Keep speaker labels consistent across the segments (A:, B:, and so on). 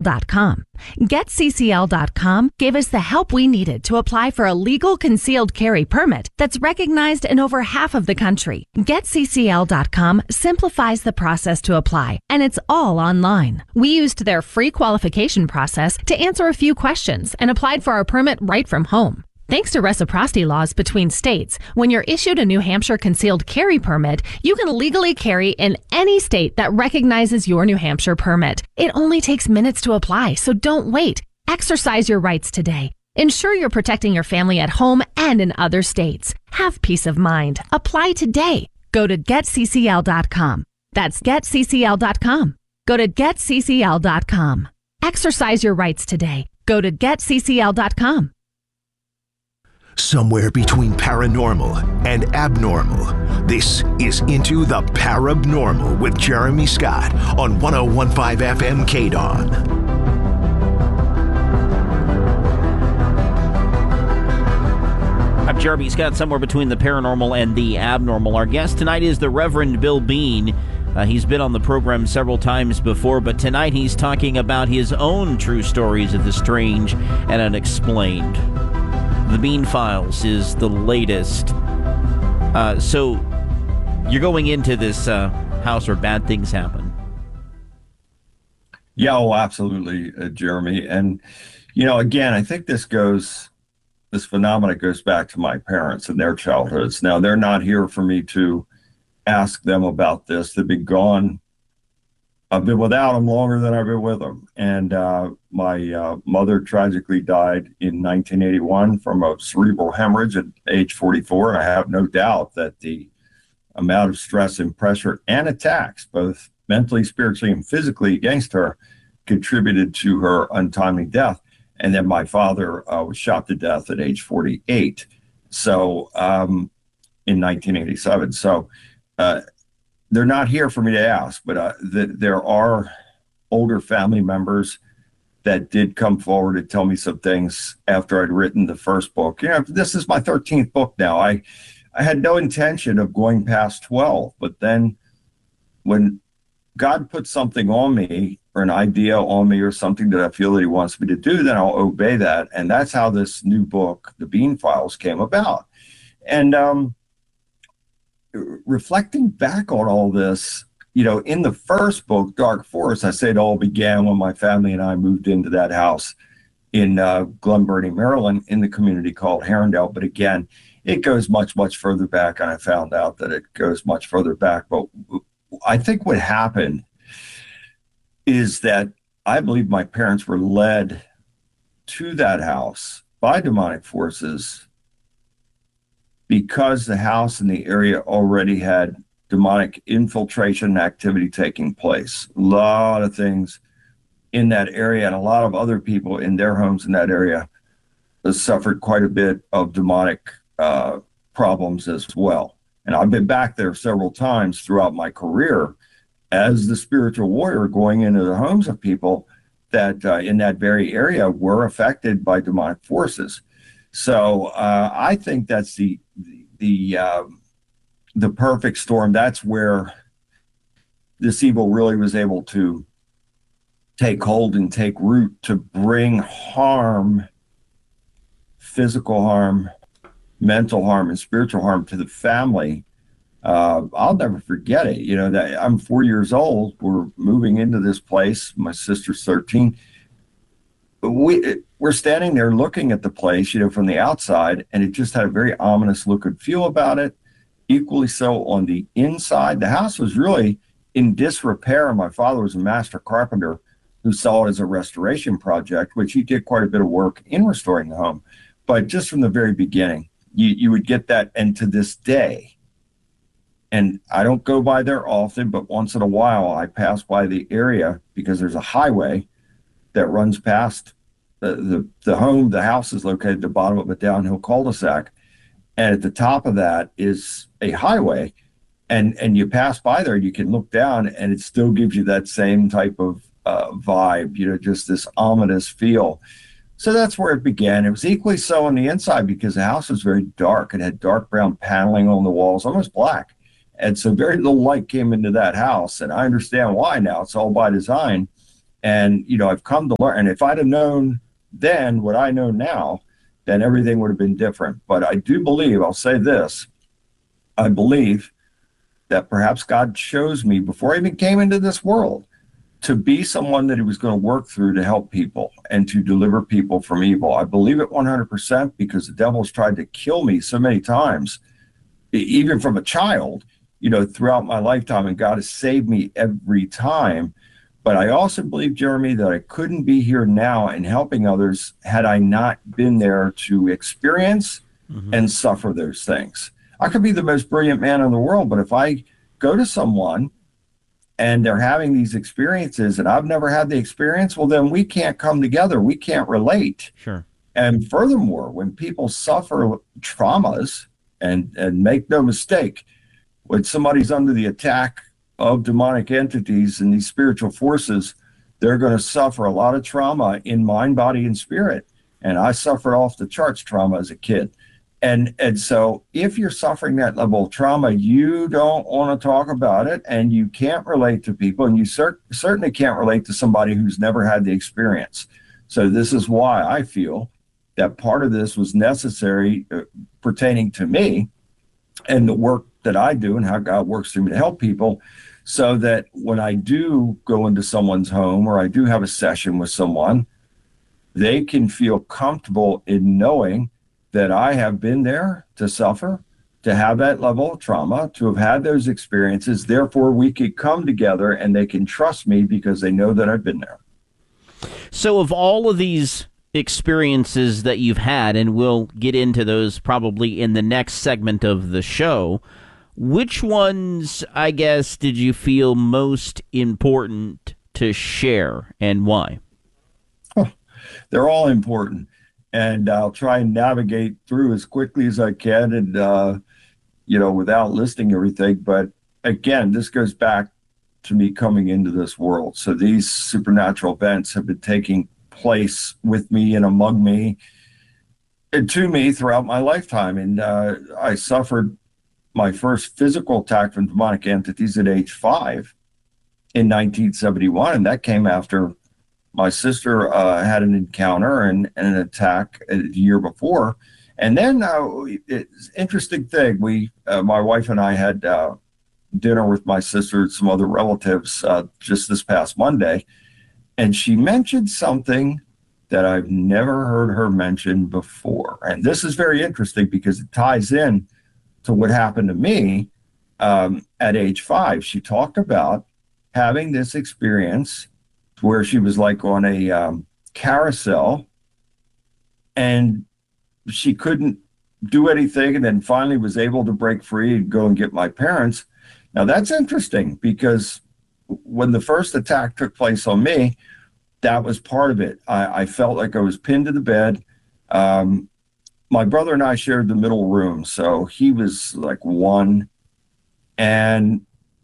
A: GetCCL.com. GetCCL.com gave us the help we needed to apply for a legal concealed carry permit that's recognized in over half of the country. GetCCL.com simplifies the process to apply, and it's all online. We used their free qualification process to answer a few questions and applied for our permit right from home. Thanks to reciprocity laws between states, when you're issued a New Hampshire concealed carry permit, you can legally carry in any state that recognizes your New Hampshire permit. It only takes minutes to apply, so don't wait. Exercise your rights today. Ensure you're protecting your family at home and in other states. Have peace of mind. Apply today. Go to GetCCL.com. That's GetCCL.com. Go to GetCCL.com. Exercise your rights today. Go to GetCCL.com.
B: Somewhere between paranormal and abnormal, this is Into the Parabnormal with Jeremy Scott on 101.5 FM KDON.
C: I'm Jeremy Scott, somewhere between the paranormal and the abnormal. Our guest tonight is the Reverend Bill Bean. He's been on the program several times before, but tonight he's talking about his own true stories of the strange and unexplained. The Bean Files is the latest. So you're going into this house where bad things happen.
D: Yeah, oh, absolutely, Jeremy. And, again, I think this phenomena goes back to my parents and their childhoods. Now, they're not here for me to ask them about this. They've been gone. I've been without them longer than I've been with them. And my mother tragically died in 1981 from a cerebral hemorrhage at age 44. And I have no doubt that the amount of stress and pressure and attacks, both mentally, spiritually, and physically against her, contributed to her untimely death. And then my father was shot to death at age 48. So in 1987. So they're not here for me to ask, but there are older family members that did come forward to tell me some things after I'd written the first book. This is my 13th book now. I had no intention of going past 12, but then when God puts something on me or an idea on me or something that I feel that he wants me to do, then I'll obey that. And that's how this new book, The Bean Files, came about. And reflecting back on all this, in the first book, Dark Forest, I say it all began when my family and I moved into that house in Glen Burnie, Maryland, in the community called Herondale. But again, it goes much, much further back, and I found out that it goes much further back. But I think what happened is that I believe my parents were led to that house by demonic forces because the house and the area already had demonic infiltration activity taking place. A lot of things in that area, and a lot of other people in their homes in that area suffered quite a bit of demonic problems as well. And I've been back there several times throughout my career as the spiritual warrior, going into the homes of people that in that very area were affected by demonic forces. So I think that's the perfect storm. That's where this evil really was able to take hold and take root to bring harm, physical harm, mental harm, and spiritual harm to the family. I'll never forget it. That I'm 4 years old. We're moving into this place. My sister's 13. We're standing there looking at the place, from the outside, and it just had a very ominous look and feel about it. Equally so on the inside. The house was really in disrepair. My father was a master carpenter who saw it as a restoration project, which he did quite a bit of work in restoring the home. But just from the very beginning, you would get that. And to this day, and I don't go by there often, but once in a while I pass by the area because there's a highway that runs past the home. The house is located at the bottom of a downhill cul-de-sac. And at the top of that is a highway. And you pass by there, you can look down, and it still gives you that same type of vibe, just this ominous feel. So that's where it began. It was equally so on the inside because the house was very dark. It had dark brown paneling on the walls, almost black. And so very little light came into that house. And I understand why now. It's all by design. And, I've come to learn. And if I'd have known then what I know now, then everything would have been different. But I do believe, I'll say this, I believe that perhaps God chose me before I even came into this world to be someone that he was going to work through to help people and to deliver people from evil. I believe it 100% because the devil's tried to kill me so many times, even from a child, throughout my lifetime, and God has saved me every time. But I also believe, Jeremy, that I couldn't be here now and helping others had I not been there to experience and suffer those things. I could be the most brilliant man in the world, but if I go to someone and they're having these experiences and I've never had the experience, well, then we can't come together. We can't relate.
C: Sure.
D: And furthermore, when people suffer traumas, and make no mistake, when somebody's under the attack of demonic entities and these spiritual forces, they're going to suffer a lot of trauma in mind, body, and spirit. And I suffered off the charts trauma as a kid. And so if you're suffering that level of trauma, you don't want to talk about it, and you can't relate to people, and you certainly can't relate to somebody who's never had the experience. So this is why I feel that part of this was necessary pertaining to me and the work that I do and how God works through me to help people, so that when I do go into someone's home or I do have a session with someone, they can feel comfortable in knowing that I have been there to suffer, to have that level of trauma, to have had those experiences. Therefore, we could come together and they can trust me because they know that I've been there.
C: So of all of these experiences that you've had, and we'll get into those probably in the next segment of the show, which ones, I guess, did you feel most important to share, and why?
D: They're all important. And I'll try and navigate through as quickly as I can and, without listing everything. But again, this goes back to me coming into this world. So these supernatural events have been taking place with me and among me and to me throughout my lifetime. And I suffered my first physical attack from demonic entities at age 5 in 1971. And that came after my sister had an encounter and an attack a year before. And then it's an interesting thing. My wife and I had dinner with my sister and some other relatives just this past Monday. And she mentioned something that I've never heard her mention before. And this is very interesting because it ties in to what happened to me at age 5. She talked about having this experience where she was like on a carousel and she couldn't do anything, and then finally was able to break free and go and get my parents. Now that's interesting because when the first attack took place on me, that was part of it. I felt like I was pinned to the bed. My brother and I shared the middle room, so he was like 1, and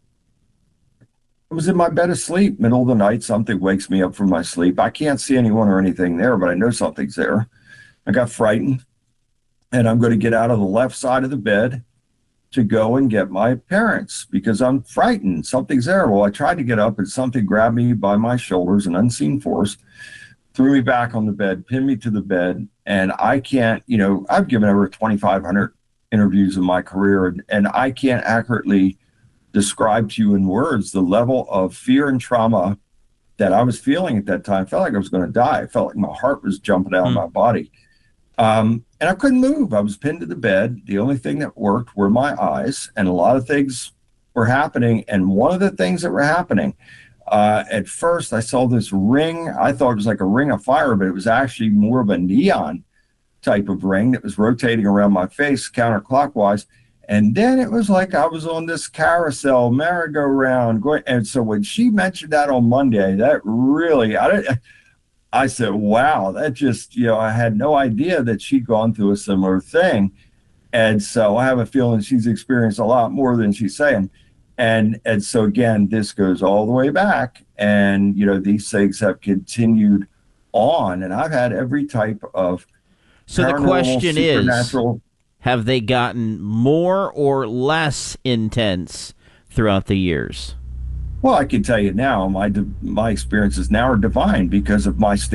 D: I was in my bed asleep, middle of the night. Something wakes me up from my sleep. I can't see anyone or anything there, but I know something's there. I got frightened, and I'm going to get out of the left side of the bed to go and get my parents because I'm frightened. Something's there. Well, I tried to get up, and something grabbed me by my shoulders, an unseen force, threw me back on the bed, pinned me to the bed, and I can't, I've given over 2,500 interviews in my career, and I can't accurately describe to you in words the level of fear and trauma that I was feeling at that time. I felt like I was going to die. I felt like my heart was jumping out of my body. And I couldn't move. I was pinned to the bed. The only thing that worked were my eyes, and a lot of things were happening. And one of the things that were happening, at first I saw this ring. I thought it was like a ring of fire, but it was actually more of a neon type of ring that was rotating around my face counterclockwise. And then it was like I was on this carousel, merry-go-round. And so when she mentioned that on Monday, that really, I said, wow, that just, I had no idea that she'd gone through a similar thing. And so I have a feeling she's experienced a lot more than she's saying. And so, again, this goes all the way back. And, these things have continued on. And I've had every type of
C: So the question is, have they gotten more or less intense throughout the years?
D: Well, I can tell you now, my experiences now are divine because of my